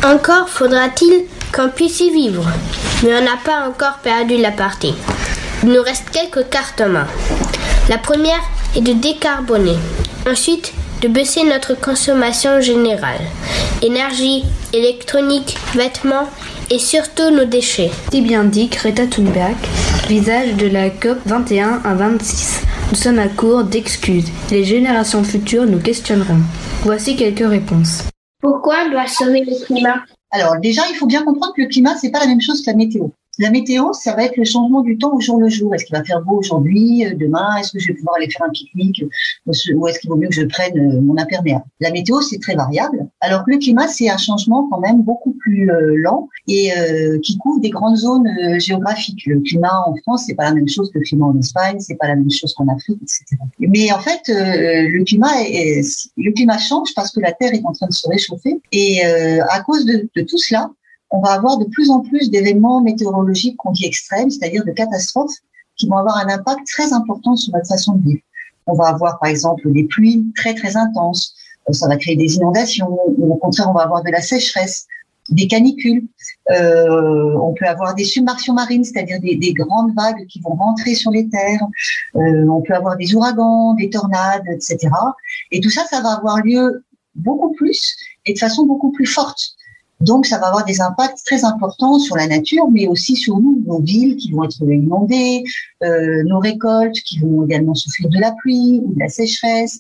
Encore faudra-t-il qu'on puisse y vivre, mais on n'a pas encore perdu la partie. Il nous reste quelques cartes en main. La première est de décarboner. Ensuite, de baisser notre consommation générale. Énergie, électronique, vêtements et surtout nos déchets. Si bien dit Greta Thunberg, visage de la COP 21 à 26. Nous sommes à court d'excuses. Les générations futures nous questionneront. Voici quelques réponses. Pourquoi on doit sauver le climat ? Alors déjà, il faut bien comprendre que le climat, c'est pas la même chose que la météo. La météo, ça va être le changement du temps au jour le jour. Est-ce qu'il va faire beau aujourd'hui, demain? Est-ce que je vais pouvoir aller faire un pique-nique? Ou est-ce qu'il vaut mieux que je prenne mon imperméable? La météo, c'est très variable. Alors que le climat, c'est un changement quand même beaucoup plus lent et qui couvre des grandes zones géographiques. Le climat en France, c'est pas la même chose que le climat en Espagne, c'est pas la même chose qu'en Afrique, etc. Mais en fait, le climat change parce que la Terre est en train de se réchauffer et à cause de tout cela, on va avoir de plus en plus d'événements météorologiques qu'on dit extrêmes, c'est-à-dire de catastrophes qui vont avoir un impact très important sur notre façon de vivre. On va avoir par exemple des pluies très très intenses, ça va créer des inondations, ou au contraire on va avoir de la sécheresse, des canicules, on peut avoir des submersions marines, c'est-à-dire des grandes vagues qui vont rentrer sur les terres, on peut avoir des ouragans, des tornades, etc. Et tout ça, ça va avoir lieu beaucoup plus et de façon beaucoup plus forte. Donc, ça va avoir des impacts très importants sur la nature, mais aussi sur nous, nos villes qui vont être inondées, nos récoltes qui vont également souffrir de la pluie ou de la sécheresse,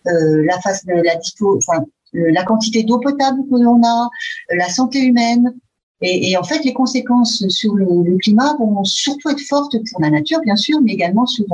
la quantité d'eau potable que l'on a, la santé humaine. Et en fait, les conséquences sur le climat vont surtout être fortes pour la nature, bien sûr, mais également sur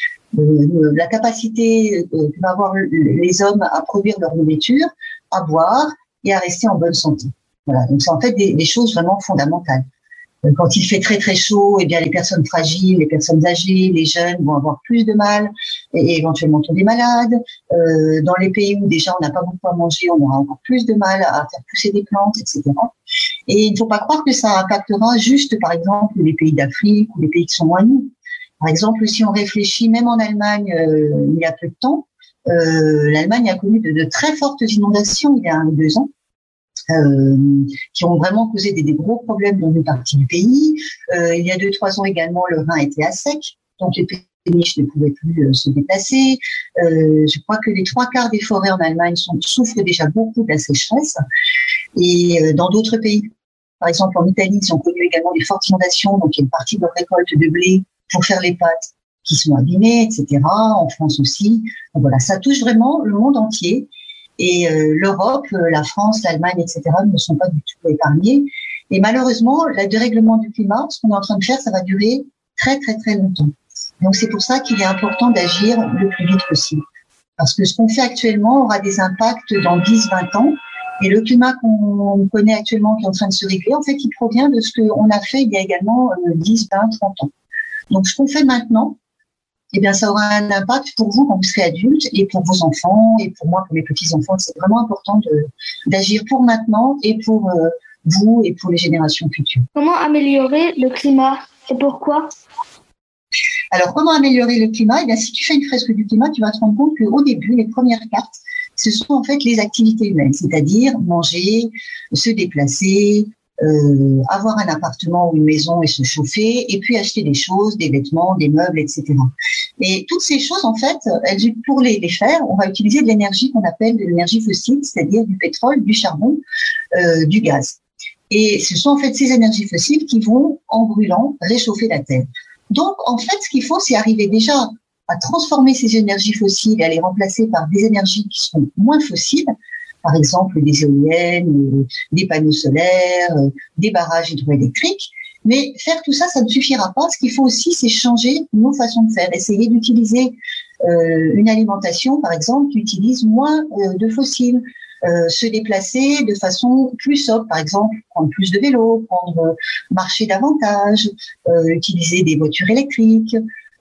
la capacité que vont avoir les hommes à produire leur nourriture, à boire et à rester en bonne santé. Voilà, donc c'est en fait des choses vraiment fondamentales. Quand il fait très très chaud, eh bien les personnes fragiles, les personnes âgées, les jeunes vont avoir plus de mal et éventuellement tomber malades. Dans les pays où déjà on n'a pas beaucoup à manger, on aura encore plus de mal à faire pousser des plantes, etc. Et il ne faut pas croire que ça impactera juste, par exemple, les pays d'Afrique ou les pays qui sont loin de nous. Par exemple, si on réfléchit, même en Allemagne, il y a peu de temps, l'Allemagne a connu de très fortes inondations il y a 1 ou 2 ans. Qui ont vraiment causé des gros problèmes dans une partie du pays. Il y a 2-3 ans également, le Rhin était à sec, donc les péniches ne pouvaient plus se déplacer. Je crois que les 3/4 des forêts en Allemagne souffrent déjà beaucoup de la sécheresse. Et dans d'autres pays, par exemple en Italie, ils ont connu également des fortes inondations, donc il y a une partie de leur récolte de blé pour faire les pâtes qui sont abîmées, etc. En France aussi. Donc voilà, ça touche vraiment le monde entier. Et l'Europe, la France, l'Allemagne, etc. ne sont pas du tout épargnés. Et malheureusement, le dérèglement du climat, ce qu'on est en train de faire, ça va durer très, très, très longtemps. Donc c'est pour ça qu'il est important d'agir le plus vite possible. Parce que ce qu'on fait actuellement aura des impacts dans 10-20 ans. Et le climat qu'on connaît actuellement, qui est en train de se régler, en fait, il provient de ce qu'on a fait il y a également 10, 20, 30 ans. Donc ce qu'on fait maintenant, eh bien, ça aura un impact pour vous quand vous serez adulte et pour vos enfants et pour moi, pour mes petits-enfants. C'est vraiment important d'agir pour maintenant et pour vous et pour les générations futures. Comment améliorer le climat et pourquoi ? Alors, comment améliorer le climat ? Eh bien, si tu fais une fresque du climat, tu vas te rendre compte qu'au début, les premières cartes, ce sont en fait les activités humaines, c'est-à-dire manger, se déplacer, avoir un appartement ou une maison et se chauffer, et puis acheter des choses, des vêtements, des meubles, etc. Et toutes ces choses, en fait, pour les faire, on va utiliser de l'énergie qu'on appelle de l'énergie fossile, c'est-à-dire du pétrole, du charbon, du gaz. Et ce sont en fait ces énergies fossiles qui vont, en brûlant, réchauffer la Terre. Donc, en fait, ce qu'il faut, c'est arriver déjà à transformer ces énergies fossiles et à les remplacer par des énergies qui sont moins fossiles, par exemple des éoliennes, des panneaux solaires, des barrages hydroélectriques. Mais faire tout ça, ça ne suffira pas. Ce qu'il faut aussi, c'est changer nos façons de faire. Essayer d'utiliser une alimentation, par exemple, qui utilise moins de fossiles. Se déplacer de façon plus sobre, par exemple, prendre plus de vélo, marcher davantage, utiliser des voitures électriques.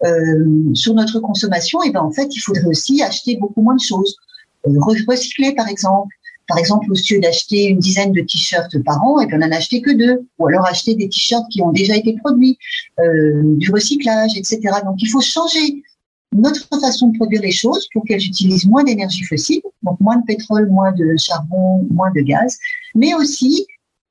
Sur notre consommation, et ben en fait, il faudrait aussi acheter beaucoup moins de choses. Recycler, par exemple. Par exemple, au lieu d'acheter une dizaine de t-shirts par an, et bien, on n'en acheter que 2. Ou alors acheter des t-shirts qui ont déjà été produits, du recyclage, etc. Donc, il faut changer notre façon de produire les choses pour qu'elles utilisent moins d'énergie fossile, donc moins de pétrole, moins de charbon, moins de gaz, mais aussi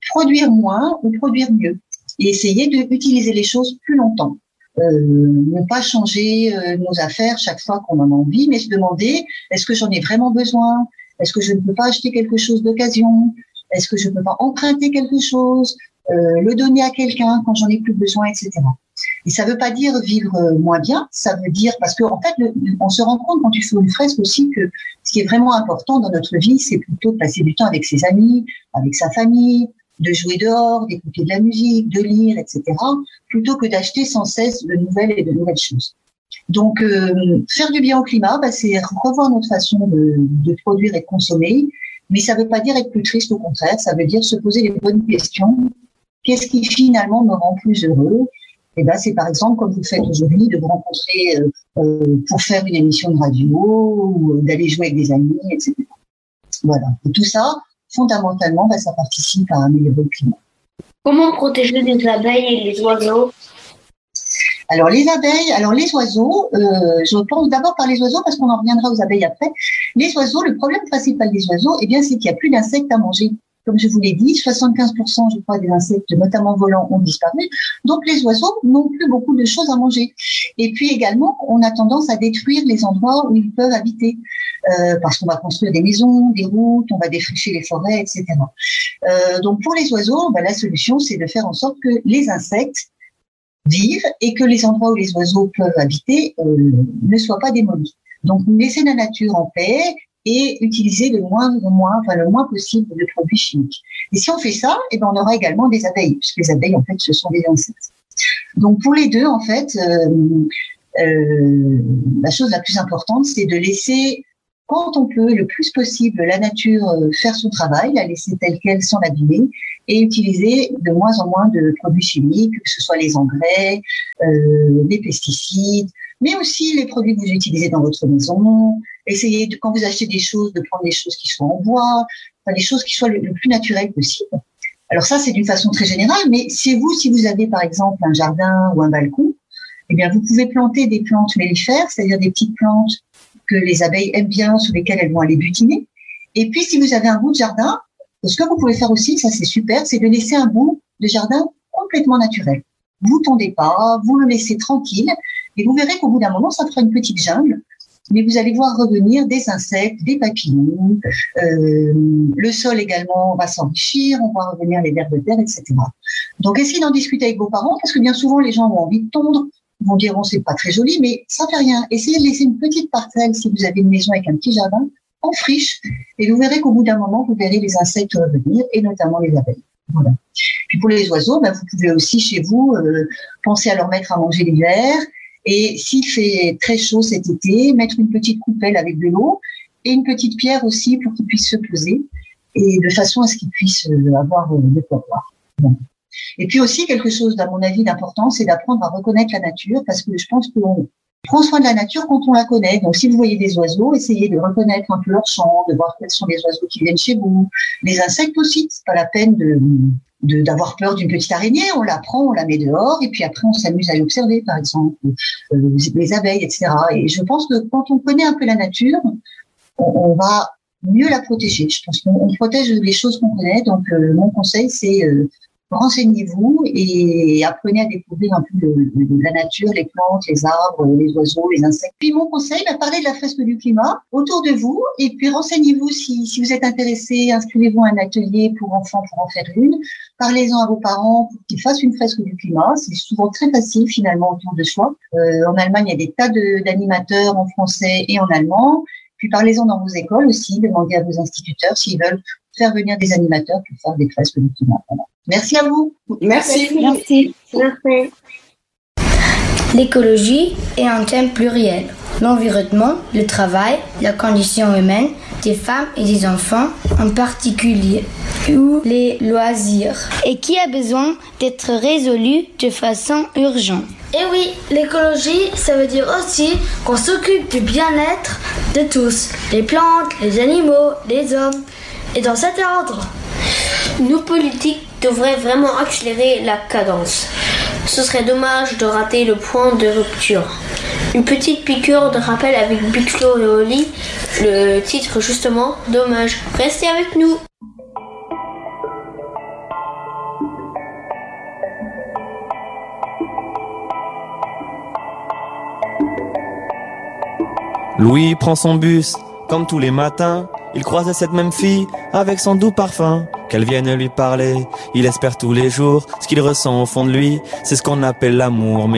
produire moins ou produire mieux et essayer d'utiliser les choses plus longtemps. Ne pas changer nos affaires chaque fois qu'on en a envie, mais se demander est-ce que j'en ai vraiment besoin? Est-ce que je ne peux pas acheter quelque chose d'occasion? Est-ce que je ne peux pas emprunter quelque chose, le donner à quelqu'un quand j'en ai plus besoin, etc. Et ça ne veut pas dire vivre moins bien, ça veut dire parce que en fait, on se rend compte quand tu fais une fresque aussi que ce qui est vraiment important dans notre vie, c'est plutôt de passer du temps avec ses amis, avec sa famille, de jouer dehors, d'écouter de la musique, de lire, etc., plutôt que d'acheter sans cesse de nouvelles et de nouvelles choses. Donc, faire du bien au climat, c'est revoir notre façon de produire et de consommer, mais ça ne veut pas dire être plus triste, au contraire, ça veut dire se poser les bonnes questions. Qu'est-ce qui finalement me rend plus heureux? Et c'est par exemple, comme vous faites aujourd'hui, de vous rencontrer pour faire une émission de radio, ou d'aller jouer avec des amis, etc. Voilà. Et tout ça, fondamentalement, ça participe à améliorer le climat. Comment protéger les abeilles et les oiseaux? Alors les abeilles, les oiseaux, je pense d'abord par les oiseaux parce qu'on en reviendra aux abeilles après. Les oiseaux, le problème principal des oiseaux, c'est qu'il n'y a plus d'insectes à manger. Comme je vous l'ai dit, 75% je crois des insectes, notamment volants, ont disparu. Donc les oiseaux n'ont plus beaucoup de choses à manger. Et puis également, on a tendance à détruire les endroits où ils peuvent habiter. Parce qu'on va construire des maisons, des routes, on va défricher les forêts, etc. Donc pour les oiseaux, la solution c'est de faire en sorte que les insectes vivent et que les endroits où les oiseaux peuvent habiter ne soient pas démolis. Donc laisser la nature en paix et utiliser le moins possible de produits chimiques. Et si on fait ça, on aura également des abeilles, puisque les abeilles en fait ce sont des insectes. Donc pour les deux en fait, la chose la plus importante c'est de laisser quand on peut, le plus possible, la nature faire son travail, la laisser telle qu'elle sans l'abîmer et utiliser de moins en moins de produits chimiques, que ce soit les engrais, les pesticides, mais aussi les produits que vous utilisez dans votre maison. Essayez, quand vous achetez des choses, de prendre des choses qui soient en bois, des choses qui soient le plus naturelles possible. Alors ça, c'est d'une façon très générale, mais si vous avez par exemple un jardin ou un balcon, vous pouvez planter des plantes mellifères, c'est-à-dire des petites plantes que les abeilles aiment bien, sur lesquelles elles vont aller butiner. Et puis, si vous avez un bout de jardin, ce que vous pouvez faire aussi, ça c'est super, c'est de laisser un bout de jardin complètement naturel. Vous tondez pas, vous le laissez tranquille, et vous verrez qu'au bout d'un moment, ça fera une petite jungle, mais vous allez voir revenir des insectes, des papillons, le sol également va s'enrichir, on va revenir les vers de terre, etc. Donc, essayez d'en discuter avec vos parents, parce que bien souvent, les gens ont envie de tondre, vont dire c'est pas très joli, mais ça fait rien. Essayez de laisser une petite parcelle si vous avez une maison avec un petit jardin en friche, et vous verrez qu'au bout d'un moment, vous verrez les insectes revenir, et notamment les abeilles. Voilà. Puis pour les oiseaux, vous pouvez aussi chez vous penser à leur mettre à manger l'hiver, et s'il fait très chaud cet été, mettre une petite coupelle avec de l'eau et une petite pierre aussi pour qu'ils puissent se poser, et de façon à ce qu'ils puissent avoir de quoi boire. Voilà. Et puis aussi, quelque chose, à mon avis, d'important, c'est d'apprendre à reconnaître la nature, parce que je pense qu'on prend soin de la nature quand on la connaît. Donc, si vous voyez des oiseaux, essayez de reconnaître un peu leur chant, de voir quels sont les oiseaux qui viennent chez vous. Les insectes aussi, c'est pas la peine d'avoir peur d'une petite araignée. On la prend, on la met dehors, et puis après, on s'amuse à l'observer, par exemple, les abeilles, etc. Et je pense que quand on connaît un peu la nature, on va mieux la protéger. Je pense qu'on protège les choses qu'on connaît. Donc, mon conseil, c'est renseignez-vous et apprenez à découvrir un peu la nature, les plantes, les arbres, les oiseaux, les insectes. Puis mon conseil, parlez de la fresque du climat autour de vous, et puis renseignez-vous si vous êtes intéressé, inscrivez-vous à un atelier pour enfants pour en faire une. Parlez-en à vos parents pour qu'ils fassent une fresque du climat. C'est souvent très facile finalement autour de soi. En Allemagne, il y a des tas d'animateurs en français et en allemand. Puis parlez-en dans vos écoles aussi, demandez à vos instituteurs s'ils veulent faire venir des animateurs pour faire des fresques du climat. Voilà. Merci à vous. Merci. L'écologie est un thème pluriel. L'environnement, le travail, la condition humaine, des femmes et des enfants en particulier, ou les loisirs, et qui a besoin d'être résolu de façon urgente. Et oui, l'écologie, ça veut dire aussi qu'on s'occupe du bien-être de tous, les plantes, les animaux, les hommes. Et dans cet ordre, nos politiques devraient vraiment accélérer la cadence. Ce serait dommage de rater le point de rupture. Une petite piqûre de rappel avec Bixlo et Oli, le titre justement, dommage. Restez avec nous. Louis prend son bus, comme tous les matins. Il croise cette même fille avec son doux parfum. Qu'elle vienne lui parler, il espère tous les jours. Ce qu'il ressent au fond de lui, c'est ce qu'on appelle l'amour. Mais